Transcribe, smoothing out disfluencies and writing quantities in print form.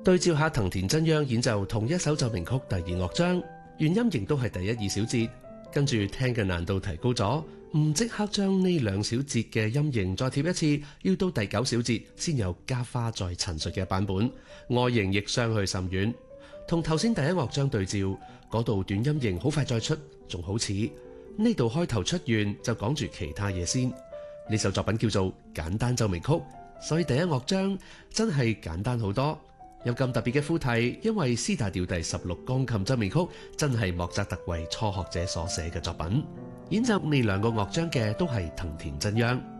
對照下藤田真央演奏同一首奏鳴曲第二樂章，原音型都係第一二小節，跟住聽嘅難度提高咗，唔即刻將呢兩小節嘅音型再貼一次，要到第九小節先有加花再陳述嘅版本，外形亦相去甚遠。同頭先第一樂章對照，嗰度短音型好快再出，仲好似呢度開頭出完就講住其他嘢先。呢首作品叫做簡單奏鳴曲，所以第一樂章真係簡單好多。有咁特別嘅副題，因為 C 大調第16鋼琴奏鳴曲真係莫扎特為初學者所寫嘅作品。演奏呢兩個樂章嘅都係藤田真央。